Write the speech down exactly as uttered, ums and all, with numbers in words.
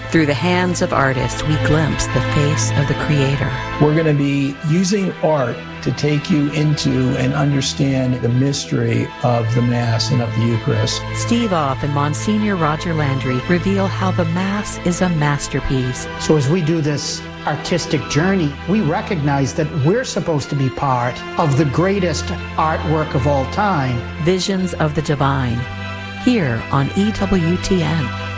Through the hands of artists, we glimpse the face of the Creator. We're going to be using art to take you into and understand the mystery of the Mass and of the Eucharist. Steve Off and Monsignor Roger Landry reveal how the Mass is a masterpiece. So as we do this artistic journey, we recognize that we're supposed to be part of the greatest artwork of all time. Visions of the Divine, here on E W T N.